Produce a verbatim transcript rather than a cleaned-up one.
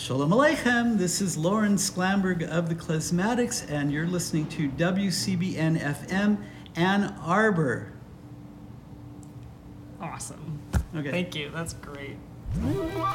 Shalom Aleichem. This is Lauren Sklamberg of the Klezmatics, and you're listening to W C B N F M Ann Arbor. Awesome. Okay. Thank you. That's great.